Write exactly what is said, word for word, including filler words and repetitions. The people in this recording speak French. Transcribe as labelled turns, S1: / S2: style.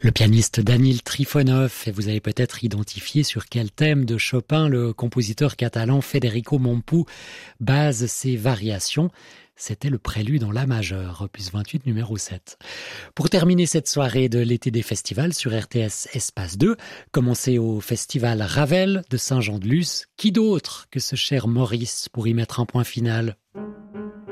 S1: Le pianiste Danil Trifonov, et vous avez peut-être identifié sur quel thème de Chopin le compositeur catalan Federico Mompou base ses variations. C'était le prélude en la majeure, opus vingt-huit numéro sept. Pour terminer cette soirée de l'été des festivals sur R T S Espace deux, commencez au festival Ravel de Saint-Jean-de-Luz. Qui d'autre que ce cher Maurice pour y mettre un point final ?